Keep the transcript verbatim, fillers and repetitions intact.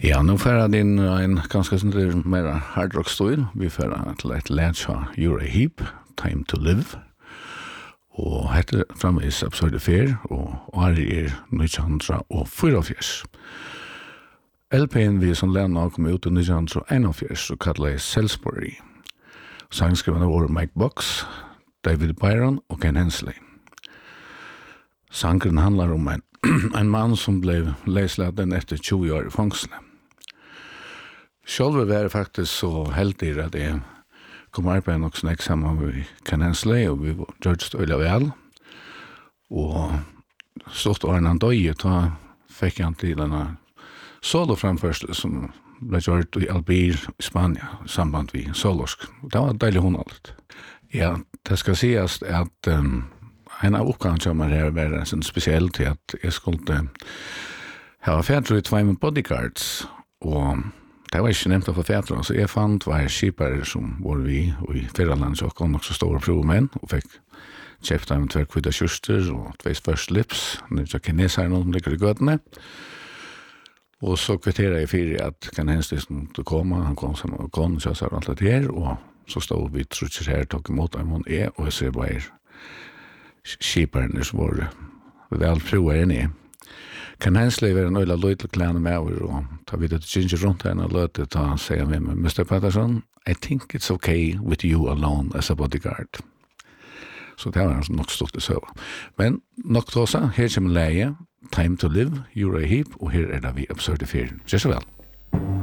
Ja, nu får det in en ganska sån mer hard rock stil. Vi får till ett läge av Uriah Heep, Time to Live. Og heter framvis Absurde Fair, og er nitton fyrtiofyra. L P:en vi som lærne kom ut i nitton einogfjøruti, så kallet jeg Salisbury. Sangskriverne var Mike Box, David Byron og Ken Hensley. Sangren handlar om en, en mann som ble leisladen etter tjue år i fangselet. Selv var jeg faktisk så heldig at jeg kom arbeid nok snakk sammen med Ken Hensley, og vi gjør det øyelig vel. Og stått åren han døye, da fikk han til denne soloframførsel som ble gjort i Albir i Spania, i samband med solorsk. Det var deilig hundalt. Ja, det skal sies at um, en av oppgaven kommer her var en spesiell til at jeg skulle ha fædre ut med bodyguards, og det var ikke nevnt å få fædre, så jeg fant hver skipere som var vi, og i Fyrrland så kom nok så store provmenn, og fikk kjøpt av en tverrkvidda kjørster, og tveis først lips, når jeg kineser noen som ligger i gøtene. Og så kvitterer jeg fyrir at Ken Hensley måtte komme, han kom sammen med kånen, så jeg sa alt det her, og så stod vi trutser her, tok imot dem hun er, og jeg ser bare skiperne som var vel prøver enn i. Ken Hensley var en øyla løytel klane med over, og ta vidt et ginger rundt henne og løte, ta sier med meg, mister Patterson, I think it's okay with you alone as a bodyguard. Så det var nok stort i søva. Men nok tåsa, her kommer leie, Time to Live, Uriah Heep, og her er det vi Absurde Fair. Kjør så vel.